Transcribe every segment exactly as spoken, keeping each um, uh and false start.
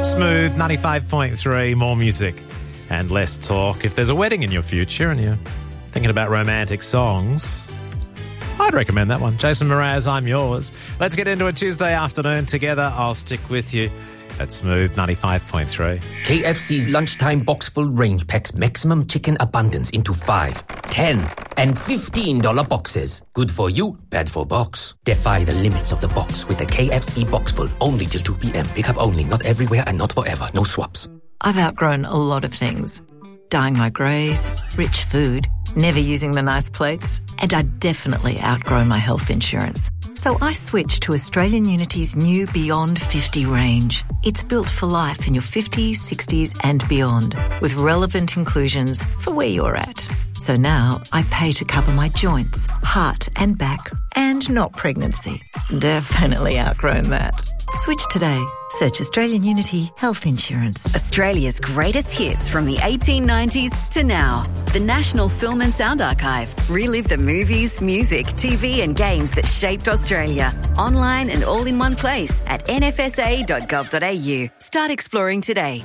Smooth ninety-five point three, more music and less talk. If there's a wedding in your future and you're thinking about romantic songs, I'd recommend that one. Jason Mraz, I'm yours. Let's get into a Tuesday afternoon together. I'll stick with you at Smooth ninety-five point three. K F C's lunchtime box full range packs maximum chicken abundance into five, ten, and fifteen dollar boxes. Good for you, bad for box. Defy the limits of the box with the K F C box full. Only till two p.m. Pick up only, not everywhere and not forever. No swaps. I've outgrown a lot of things. Dyeing my greys, rich food, never using the nice plates, and I definitely outgrown my health insurance. So I switched to Australian Unity's new Beyond fifty range. It's built for life in your fifties, sixties and beyond, with relevant inclusions for where you're at. So now I pay to cover my joints, heart and back, and not pregnancy. Definitely outgrown that. Switch today. Search Australian Unity Health Insurance. Australia's greatest hits from the eighteen nineties to now. The National Film and Sound Archive. Relive the movies, music, T V and games that shaped Australia. Online and all in one place at n f s a dot gov dot a u. Start exploring today.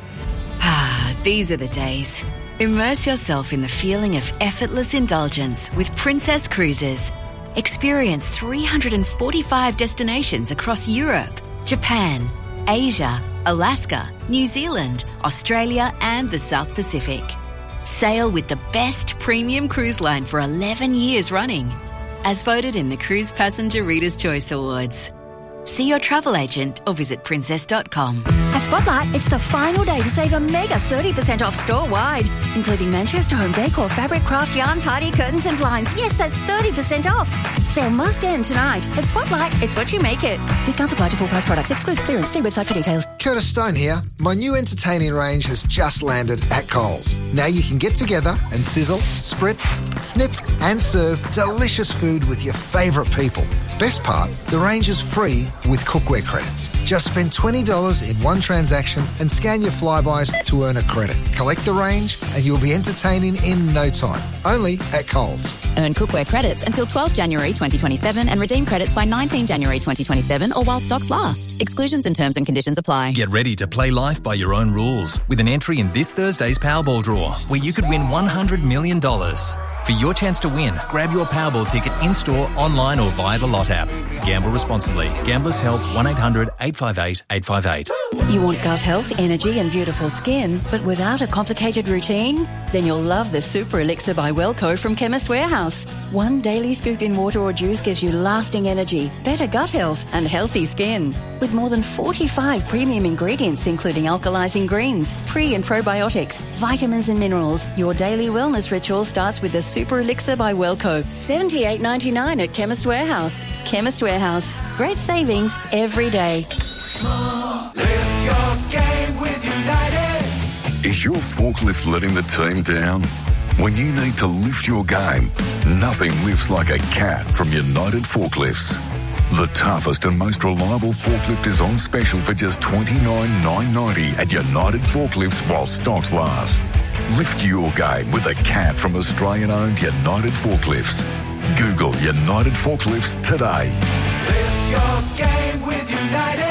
Ah, these are the days. Immerse yourself in the feeling of effortless indulgence with Princess Cruises. Experience three hundred forty-five destinations across Europe, Japan, Asia, Alaska, New Zealand, Australia and the South Pacific. Sail with the best premium cruise line for eleven years running, as voted in the Cruise Passenger Reader's Choice Awards. See your travel agent or visit princess dot com. At Spotlight, it's the final day to save a mega thirty percent off store-wide, including Manchester Home Decor, fabric, craft, yarn, party, curtains and blinds. Yes, that's thirty percent off. Sale must end tonight. At Spotlight, it's what you make it. Discounts apply to full price products. Excludes clearance. See website for details. Curtis Stone here. My new entertaining range has just landed at Coles. Now you can get together and sizzle, spritz, snip and serve delicious food with your favourite people. Best part, the range is free with cookware credits. Just spend twenty dollars in one transaction and scan your Flybys to earn a credit. Collect the range and you'll be entertaining in no time. Only at Coles. Earn cookware credits until twelfth January twenty twenty-seven and redeem credits by nineteenth January twenty twenty-seven or while stocks last. Exclusions and terms and conditions apply. Get ready to play life by your own rules with an entry in this Thursday's Powerball draw, where you could win one hundred million dollars. For your chance to win, grab your Powerball ticket in-store, online or via the Lot app. Gamble responsibly. Gamblers Help one eight hundred eight five eight eight five eight. You want gut health, energy and beautiful skin, but without a complicated routine? Then you'll love the Super Elixir by Wellco from Chemist Warehouse. One daily scoop in water or juice gives you lasting energy, better gut health and healthy skin. With more than forty-five premium ingredients, including alkalizing greens, pre- and probiotics, vitamins and minerals, your daily wellness ritual starts with the Super Elixir by Wellco. seventy-eight ninety-nine at Chemist Warehouse. Chemist Warehouse. Great savings every day. Lift your game with United. Is your forklift letting the team down? When you need to lift your game, nothing lifts like a cat from United Forklifts. The toughest and most reliable forklift is on special for just twenty-nine thousand nine hundred ninety dollars at United Forklifts while stocks last. Lift your game with a cat from Australian-owned United Forklifts. Google United Forklifts today. Lift your game with United.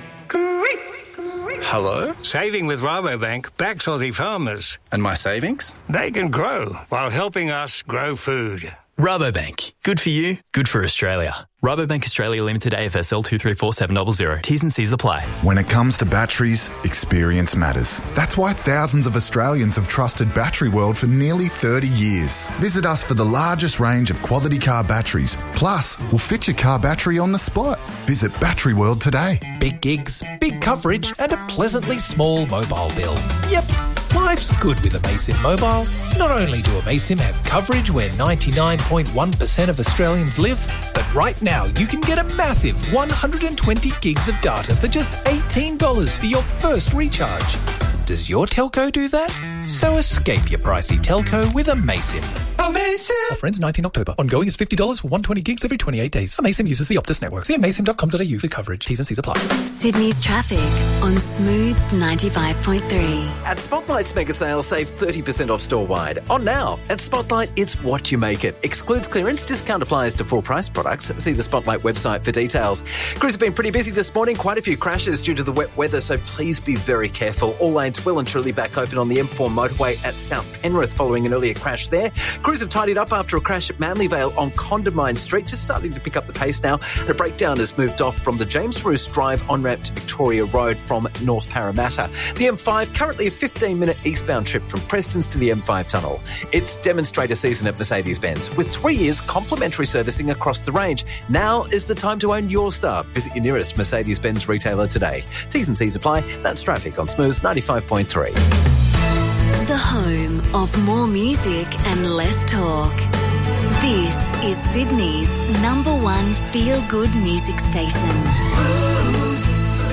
Hello? Saving with Rabobank backs Aussie farmers. And my savings? They can grow while helping us grow food. Rabobank. Good for you, good for Australia. Rabobank Australia Limited A F S L two three four seven zero zero. T's and C's apply. When it comes to batteries, experience matters. That's why thousands of Australians have trusted Battery World for nearly thirty years. Visit us for the largest range of quality car batteries. Plus, we'll fit your car battery on the spot. Visit Battery World today. Big gigs, big coverage and a pleasantly small mobile bill. Yep. Life's good with Amaysim Mobile. Not only do Amaysim have coverage where ninety-nine point one percent of Australians live, but right now you can get a massive one hundred twenty gigs of data for just eighteen dollars for your first recharge. Does your telco do that? So escape your pricey telco with Amaysim. Amazing. Offer ends nineteenth October. Ongoing is fifty dollars for one hundred twenty gigs every twenty-eight days. Amaysim uses the Optus network. See amaysim dot com dot a u for coverage. T's and C's apply. Sydney's traffic on Smooth ninety-five point three. At Spotlight's mega sale, save thirty percent off store-wide. On now. At Spotlight, it's what you make it. Excludes clearance. Discount applies to full-price products. See the Spotlight website for details. Crews have been pretty busy this morning. Quite a few crashes due to the wet weather, so please be very careful. All lanes will and truly back open on the M four motorway at South Penrith following an earlier crash there. Crews have tidied up after a crash at Manly Vale on Condamine Street, just starting to pick up the pace now. And a breakdown has moved off from the James Roos Drive on-ramp to Victoria Road from North Parramatta. The M five, currently a fifteen-minute eastbound trip from Prestons to the M five tunnel. It's demonstrator season at Mercedes-Benz, with three years complimentary servicing across the range. Now is the time to own your star. Visit your nearest Mercedes-Benz retailer today. T's and C's apply. That's traffic on Smooth ninety-five point three. The home of more music and less talk. This is Sydney's number one feel-good music station. Smooth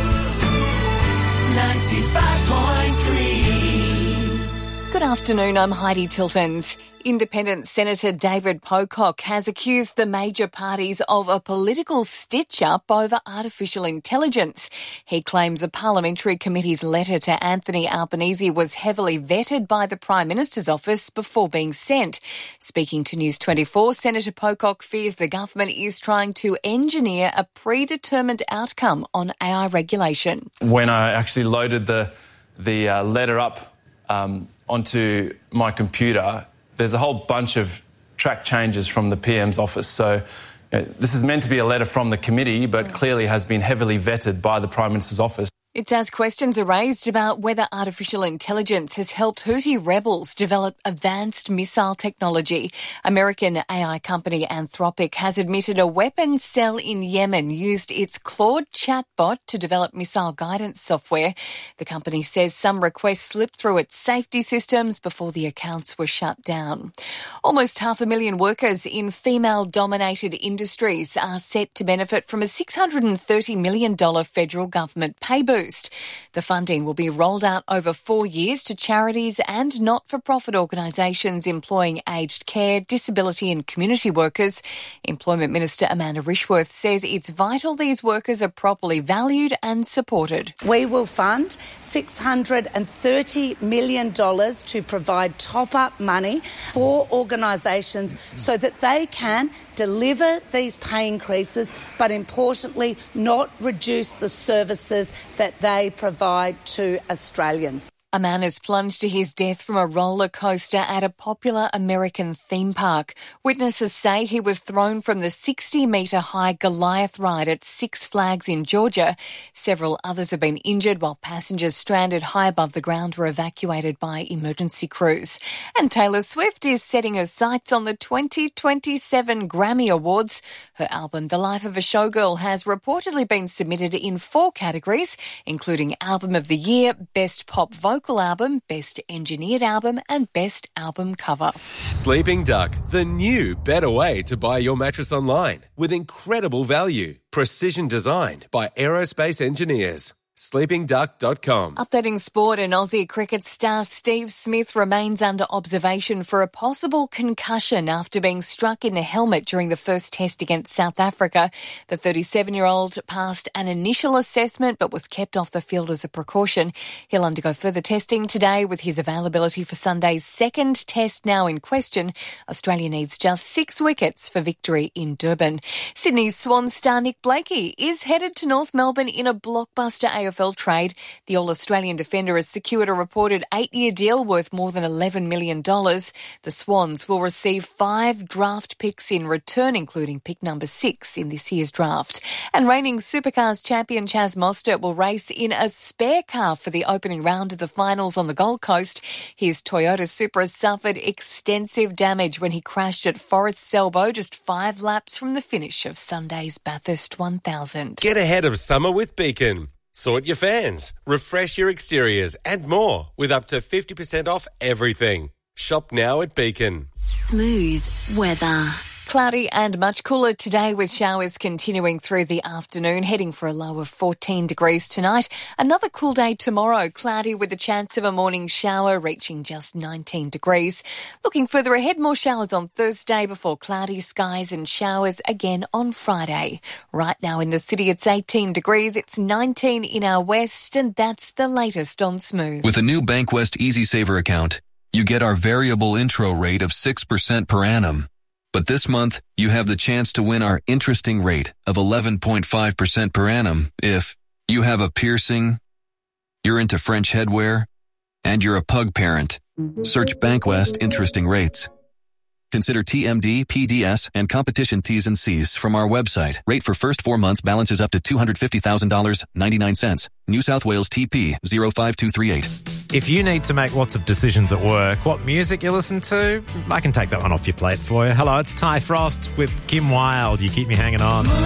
ninety-five point three. Good afternoon, I'm Heidi Tiltons. Independent Senator David Pocock has accused the major parties of a political stitch-up over artificial intelligence. He claims a parliamentary committee's letter to Anthony Albanese was heavily vetted by the Prime Minister's office before being sent. Speaking to News twenty-four, Senator Pocock fears the government is trying to engineer a predetermined outcome on A I regulation. When I actually loaded the, the uh, letter up um, onto my computer, there's a whole bunch of track changes from the P M's office. So you know, this is meant to be a letter from the committee, but clearly has been heavily vetted by the Prime Minister's office. It's as questions are raised about whether artificial intelligence has helped Houthi rebels develop advanced missile technology. American A I company Anthropic has admitted a weapons cell in Yemen used its Claude chatbot to develop missile guidance software. The company says some requests slipped through its safety systems before the accounts were shut down. Almost half a million workers in female-dominated industries are set to benefit from a six hundred thirty million dollars federal government pay boost. The funding will be rolled out over four years to charities and not-for-profit organisations employing aged care, disability and community workers. Employment Minister Amanda Rishworth says it's vital these workers are properly valued and supported. We will fund six hundred thirty million dollars to provide top-up money for organisations so that they can deliver these pay increases, but importantly not reduce the services that they provide to Australians. A man has plunged to his death from a roller coaster at a popular American theme park. Witnesses say he was thrown from the sixty metre high Goliath ride at Six Flags in Georgia. Several others have been injured while passengers stranded high above the ground were evacuated by emergency crews. And Taylor Swift is setting her sights on the twenty twenty-seven Grammy Awards. Her album The Life of a Showgirl has reportedly been submitted in four categories, including Album of the Year, Best Pop Vocal Album, Best Engineered Album and Best Album Cover. Sleeping Duck, the new, better way to buy your mattress online with incredible value. Precision designed by aerospace engineers. sleeping duck dot com. Updating sport, and Aussie cricket star Steve Smith remains under observation for a possible concussion after being struck in the helmet during the first test against South Africa. The thirty-seven-year-old passed an initial assessment but was kept off the field as a precaution. He'll undergo further testing today with his availability for Sunday's second test now in question. Australia needs just six wickets for victory in Durban. Sydney's Swan star Nick Blakey is headed to North Melbourne in a blockbuster A F L trade. The All-Australian defender has secured a reported eight-year deal worth more than eleven million dollars. The Swans will receive five draft picks in return, including pick number six in this year's draft. And reigning Supercars champion Chaz Mostert will race in a spare car for the opening round of the finals on the Gold Coast. His Toyota Supra suffered extensive damage when he crashed at Forest Selbo just five laps from the finish of Sunday's Bathurst one thousand. Get ahead of summer with Beacon. Sort your fans, refresh your exteriors and more with up to fifty percent off everything. Shop now at Beacon. Smooth weather. Cloudy and much cooler today with showers continuing through the afternoon, heading for a low of fourteen degrees tonight. Another cool day tomorrow, cloudy with a chance of a morning shower reaching just nineteen degrees. Looking further ahead, more showers on Thursday before cloudy skies and showers again on Friday. Right now in the city it's eighteen degrees, it's nineteen in our west, and that's the latest on Smooth. With a new Bankwest EasySaver account, you get our variable intro rate of six percent per annum. But this month, you have the chance to win our interesting rate of eleven point five percent per annum if you have a piercing, you're into French headwear, and you're a pug parent. Search Bankwest Interesting Rates. Consider T M D, P D S, and competition T's and C's from our website. Rate for first four months balances up to two hundred fifty thousand dollars and ninety-nine cents. New South Wales T P zero five two three eight. If you need to make lots of decisions at work, what music you listen to, I can take that one off your plate for you. Hello, it's Ty Frost with Kim Wilde. You keep me hanging on.